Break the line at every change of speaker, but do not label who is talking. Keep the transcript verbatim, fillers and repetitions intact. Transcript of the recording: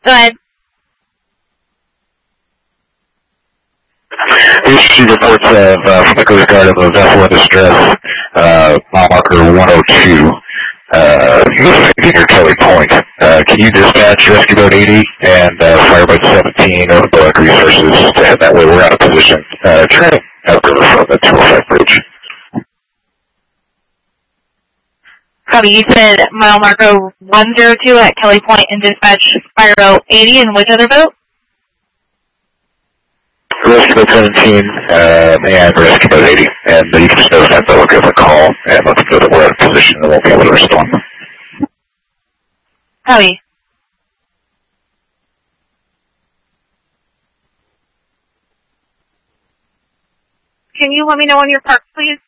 Go ahead.
We received reports of, uh, from the Coast Guard of a vessel in distress, uh, mile marker one oh two, uh, near Kelly Point. Uh, can you dispatch Rescue Boat eighty and, uh, Fireboat seventeen over Bullock Resources to head that way? We're out of position, uh, turning outriver from the two oh five bridge.
Copy, you said mile marker one oh two at Kelly Point and dispatch Fireboat eighty and which other boat?
Rescue Boat seventeen, uh, and Rescue Boat eighty. And you can just notify Bullock of a call and let them know that we're out of position and won't be able to respond.
Copy. Can you let me know when you're parked, please?